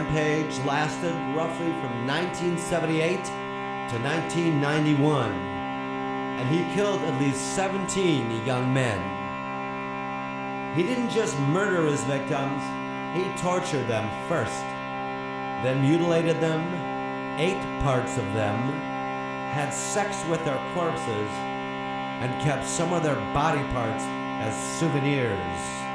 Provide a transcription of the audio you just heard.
rampage lasted roughly from 1978 to 1991, and he killed at least 17 young men. He didn't just murder his victims, he tortured them first, then mutilated them, ate parts of them, had sex with their corpses, and kept some of their body parts as souvenirs.